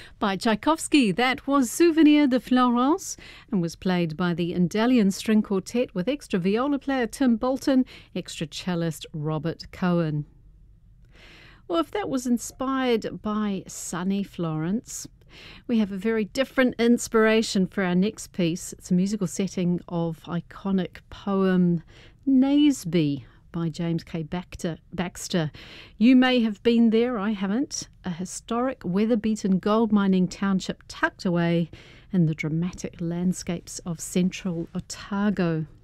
By Tchaikovsky, that was Souvenir de Florence and was played by the Andalian String Quartet with extra viola player Tim Bolton, extra cellist Robert Cohen. Well, if that was inspired by sunny Florence, we have a very different inspiration for our next piece. It's a musical setting of iconic poem Naseby by James K. Baxter. You may have been there, I haven't. A historic weather-beaten gold mining township tucked away in the dramatic landscapes of central Otago.